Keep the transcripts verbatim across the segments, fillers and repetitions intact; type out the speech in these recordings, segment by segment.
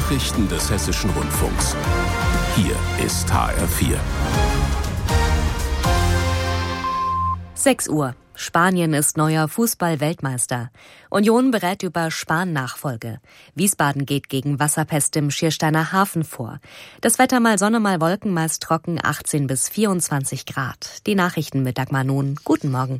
Nachrichten des Hessischen Rundfunks. Hier ist H R vier. sechs Uhr. Spanien ist neuer Fußball-Weltmeister. Union berät über Spahn-Nachfolge. Wiesbaden geht gegen Wasserpest im Schiersteiner Hafen vor. Das Wetter mal Sonne, mal Wolken, meist trocken, achtzehn bis vierundzwanzig Grad. Die Nachrichten mit Dagmar Nun. Guten Morgen.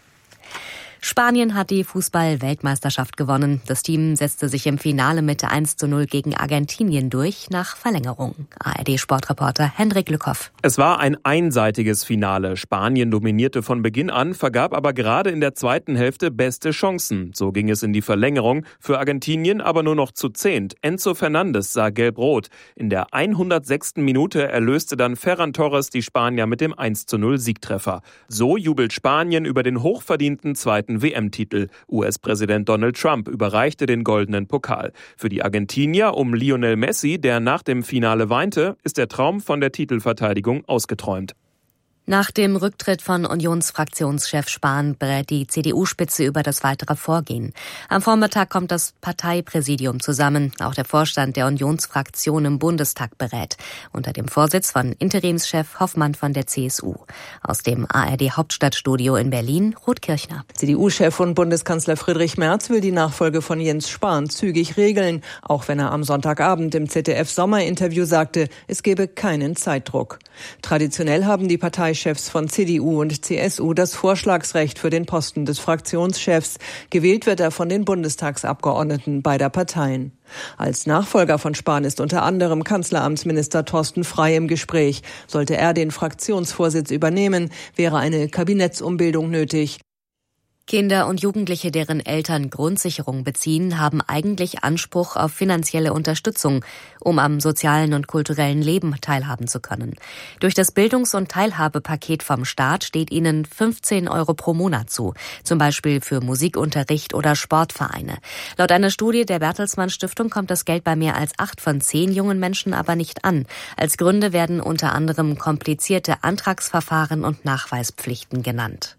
Spanien hat die Fußball-Weltmeisterschaft gewonnen. Das Team setzte sich im Finale mit eins zu null gegen Argentinien durch, nach Verlängerung. A R D-Sportreporter Hendrik Lückhoff. Es war ein einseitiges Finale. Spanien dominierte von Beginn an, vergab aber gerade in der zweiten Hälfte beste Chancen. So ging es in die Verlängerung. Für Argentinien aber nur noch zu zehnt. Enzo Fernandes sah gelb-rot. In der hundertsechsten Minute erlöste dann Ferran Torres die Spanier mit dem eins zu null Siegtreffer. So jubelt Spanien über den hochverdienten zweiten W M-Titel. U S-Präsident Donald Trump überreichte den goldenen Pokal. Für die Argentinier um Lionel Messi, der nach dem Finale weinte, ist der Traum von der Titelverteidigung ausgeträumt. Nach dem Rücktritt von Unionsfraktionschef Spahn berät die C D U-Spitze über das weitere Vorgehen. Am Vormittag kommt das Parteipräsidium zusammen. Auch der Vorstand der Unionsfraktion im Bundestag berät. Unter dem Vorsitz von Interimschef Hoffmann von der C S U. Aus dem A R D-Hauptstadtstudio in Berlin, Ruth Kirchner. C D U-Chef und Bundeskanzler Friedrich Merz will die Nachfolge von Jens Spahn zügig regeln. Auch wenn er am Sonntagabend im Z D F-Sommerinterview sagte, es gebe keinen Zeitdruck. Traditionell haben die Partei Chefs von C D U und C S U das Vorschlagsrecht für den Posten des Fraktionschefs. Gewählt wird er von den Bundestagsabgeordneten beider Parteien. Als Nachfolger von Spahn ist unter anderem Kanzleramtsminister Thorsten Frey im Gespräch. Sollte er den Fraktionsvorsitz übernehmen, wäre eine Kabinettsumbildung nötig. Kinder und Jugendliche, deren Eltern Grundsicherung beziehen, haben eigentlich Anspruch auf finanzielle Unterstützung, um am sozialen und kulturellen Leben teilhaben zu können. Durch das Bildungs- und Teilhabepaket vom Staat steht ihnen fünfzehn Euro pro Monat zu, zum Beispiel für Musikunterricht oder Sportvereine. Laut einer Studie der Bertelsmann Stiftung kommt das Geld bei mehr als acht von zehn jungen Menschen aber nicht an. Als Gründe werden unter anderem komplizierte Antragsverfahren und Nachweispflichten genannt.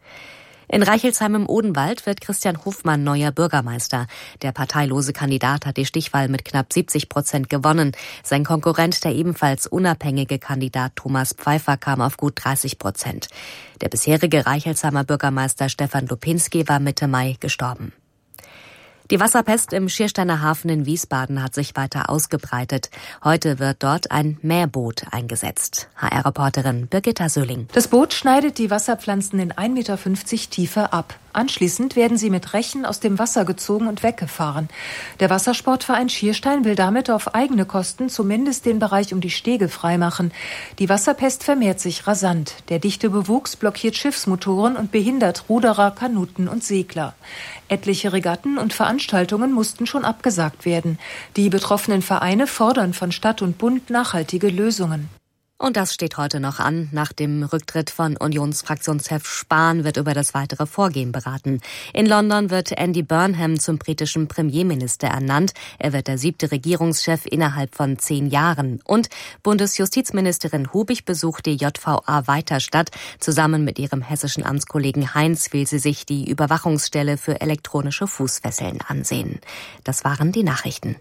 In Reichelsheim im Odenwald wird Christian Hofmann neuer Bürgermeister. Der parteilose Kandidat hat die Stichwahl mit knapp siebzig Prozent gewonnen. Sein Konkurrent, der ebenfalls unabhängige Kandidat Thomas Pfeiffer, kam auf gut dreißig Prozent. Der bisherige Reichelsheimer Bürgermeister Stefan Lupinski war Mitte Mai gestorben. Die Wasserpest im Schiersteiner Hafen in Wiesbaden hat sich weiter ausgebreitet. Heute wird dort ein Mähboot eingesetzt. H R-Reporterin Birgitta Söhling. Das Boot schneidet die Wasserpflanzen in ein Meter fünfzig Tiefe ab. Anschließend werden sie mit Rechen aus dem Wasser gezogen und weggefahren. Der Wassersportverein Schierstein will damit auf eigene Kosten zumindest den Bereich um die Stege freimachen. Die Wasserpest vermehrt sich rasant. Der dichte Bewuchs blockiert Schiffsmotoren und behindert Ruderer, Kanuten und Segler. Etliche Regatten und Veranstaltungen mussten schon abgesagt werden. Die betroffenen Vereine fordern von Stadt und Bund nachhaltige Lösungen. Und das steht heute noch an. Nach dem Rücktritt von Unionsfraktionschef Spahn wird über das weitere Vorgehen beraten. In London wird Andy Burnham zum britischen Premierminister ernannt. Er wird der siebte Regierungschef innerhalb von zehn Jahren. Und Bundesjustizministerin Hubig besucht die J V A Weiterstadt. Zusammen mit ihrem hessischen Amtskollegen Heinz will sie sich die Überwachungsstelle für elektronische Fußfesseln ansehen. Das waren die Nachrichten.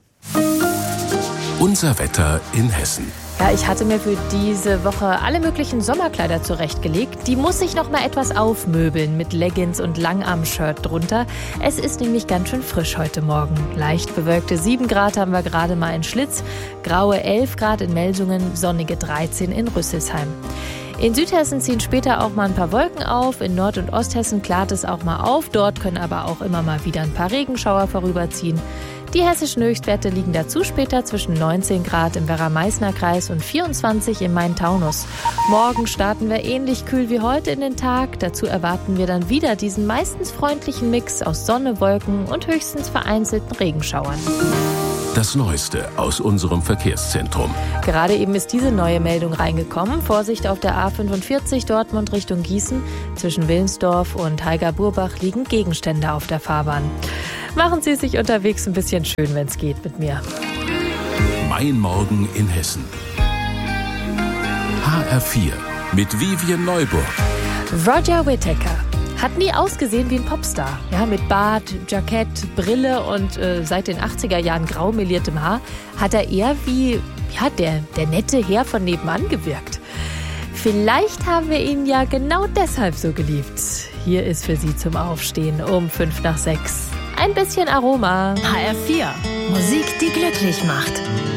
Unser Wetter in Hessen. Ja, ich hatte mir für diese Woche alle möglichen Sommerkleider zurechtgelegt. Die muss ich noch mal etwas aufmöbeln mit Leggings und Langarm-Shirt drunter. Es ist nämlich ganz schön frisch heute Morgen. Leicht bewölkte sieben Grad haben wir gerade mal in Schlitz, graue elf Grad in Melsungen, sonnige dreizehn in Rüsselsheim. In Südhessen ziehen später auch mal ein paar Wolken auf. In Nord- und Osthessen klart es auch mal auf. Dort können aber auch immer mal wieder ein paar Regenschauer vorüberziehen. Die hessischen Höchstwerte liegen dazu später zwischen neunzehn Grad im Werra-Meißner-Kreis und vierundzwanzig im Main-Taunus. Morgen starten wir ähnlich kühl wie heute in den Tag. Dazu erwarten wir dann wieder diesen meistens freundlichen Mix aus Sonne, Wolken und höchstens vereinzelten Regenschauern. Das Neueste aus unserem Verkehrszentrum. Gerade eben ist diese neue Meldung reingekommen. Vorsicht auf der A fünfundvierzig Dortmund Richtung Gießen. Zwischen Willensdorf und Heiger-Burbach liegen Gegenstände auf der Fahrbahn. Machen Sie es sich unterwegs ein bisschen schön, wenn es geht, mit mir. Mein Morgen in Hessen. H R vier mit Vivian Neuburg. Roger Whittaker Hat nie ausgesehen wie ein Popstar. Ja, mit Bart, Jackett, Brille und äh, seit den achtziger Jahren grau meliertem Haar hat er eher wie ja, der, der nette Herr von nebenan gewirkt. Vielleicht haben wir ihn ja genau deshalb so geliebt. Hier ist für Sie zum Aufstehen um fünf nach sechs. Ein bisschen Aroma. H R vier. Musik, die glücklich macht.